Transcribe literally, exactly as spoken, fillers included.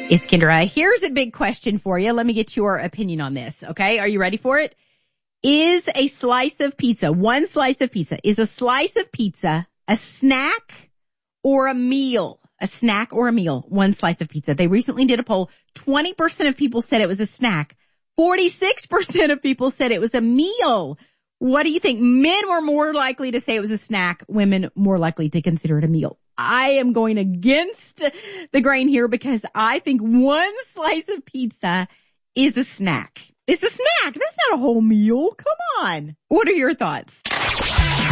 It's Kendra. Here's a big question for you. Let me get your opinion on this, okay? Are you ready for it? Is a slice of pizza, one slice of pizza, is a slice of pizza a snack or a meal? A snack or a meal? One slice of pizza. They recently did a poll. twenty percent of people said it was a snack. forty-six percent of people said it was a meal. What do you think? Men were more likely to say it was a snack. Women more likely to consider it a meal. I am going against the grain here because I think one slice of pizza is a snack. It's a snack. That's not a whole meal. Come on. What are your thoughts?